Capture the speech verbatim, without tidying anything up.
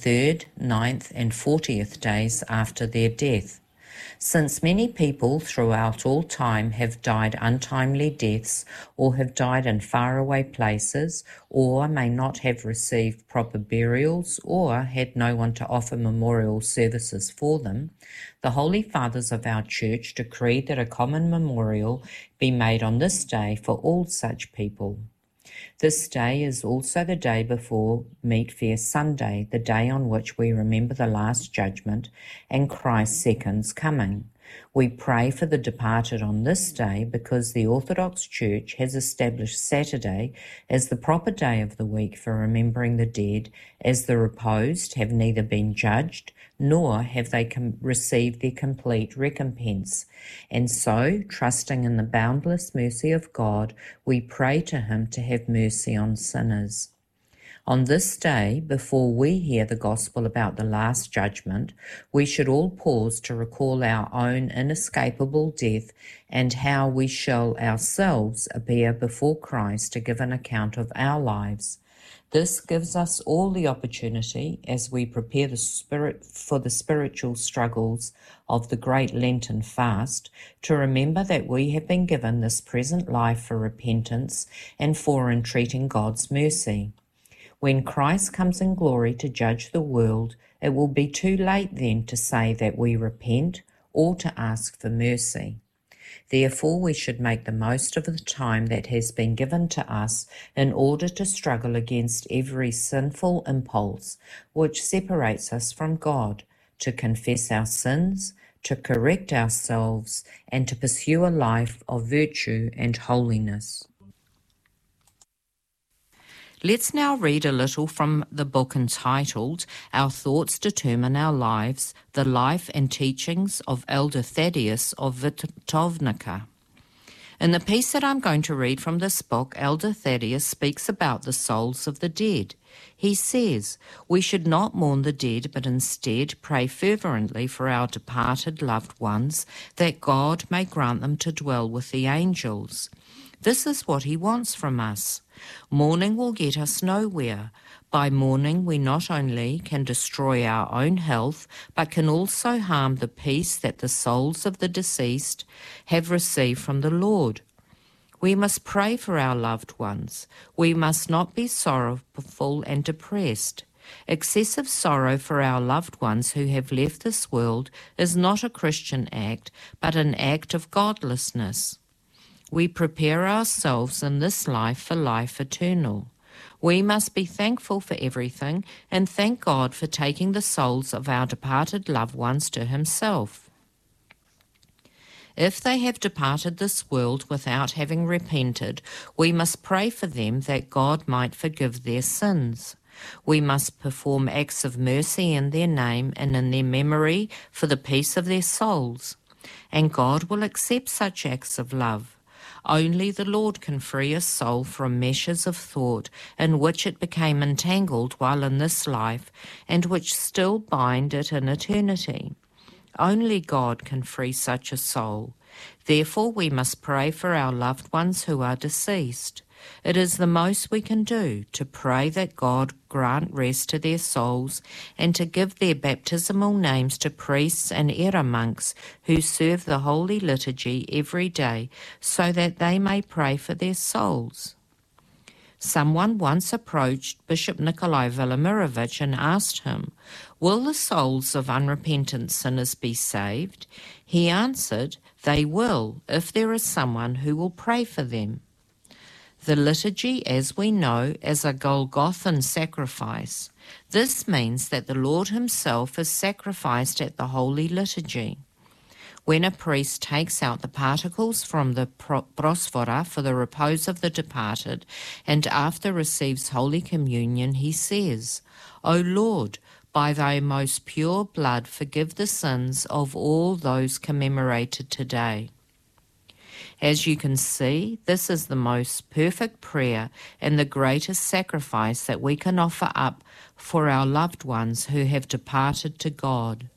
third, ninth, and fortieth days after their death. Since many people throughout all time have died untimely deaths, or have died in faraway places, or may not have received proper burials, or had no one to offer memorial services for them, the Holy Fathers of our Church decreed that a common memorial be made on this day for all such people. This day is also the day before Meat Fair Sunday, the day on which we remember the Last Judgment and Christ's second coming. We pray for the departed on this day because the Orthodox Church has established Saturday as the proper day of the week for remembering the dead, as the reposed have neither been judged nor have they com- received their complete recompense. And so, trusting in the boundless mercy of God, we pray to him to have mercy on sinners. On this day, before we hear the gospel about the Last Judgment, we should all pause to recall our own inescapable death and how we shall ourselves appear before Christ to give an account of our lives. This gives us all the opportunity, as we prepare the spirit for the spiritual struggles of the great Lenten fast, to remember that we have been given this present life for repentance and for entreating God's mercy. When Christ comes in glory to judge the world, it will be too late then to say that we repent or to ask for mercy. Therefore, we should make the most of the time that has been given to us in order to struggle against every sinful impulse which separates us from God, to confess our sins, to correct ourselves, and to pursue a life of virtue and holiness. Let's now read a little from the book entitled Our Thoughts Determine Our Lives, the Life and Teachings of Elder Thaddeus of Vitovnica. In the piece that I'm going to read from this book, Elder Thaddeus speaks about the souls of the dead. He says, we should not mourn the dead, but instead pray fervently for our departed loved ones, that God may grant them to dwell with the angels. This is what he wants from us. Mourning will get us nowhere. By mourning, we not only can destroy our own health, but can also harm the peace that the souls of the deceased have received from the Lord. We must pray for our loved ones. We must not be sorrowful and depressed. Excessive sorrow for our loved ones who have left this world is not a Christian act, but an act of godlessness. We prepare ourselves in this life for life eternal. We must be thankful for everything and thank God for taking the souls of our departed loved ones to himself. If they have departed this world without having repented, we must pray for them that God might forgive their sins. We must perform acts of mercy in their name and in their memory for the peace of their souls. And God will accept such acts of love. Only the Lord can free a soul from meshes of thought in which it became entangled while in this life and which still bind it in eternity. Only God can free such a soul. Therefore we must pray for our loved ones who are deceased. It is the most we can do to pray that God grant rest to their souls and to give their baptismal names to priests and era monks who serve the Holy Liturgy every day so that they may pray for their souls. Someone once approached Bishop Nikolai Velimirovich and asked him, "Will the souls of unrepentant sinners be saved?" He answered, "They will, if there is someone who will pray for them." The liturgy, as we know, is a Golgothan sacrifice. This means that the Lord himself is sacrificed at the Holy Liturgy. When a priest takes out the particles from the prosphora for the repose of the departed, and after receives Holy Communion, he says, "O Lord, by thy most pure blood forgive the sins of all those commemorated today." As you can see, this is the most perfect prayer and the greatest sacrifice that we can offer up for our loved ones who have departed to God.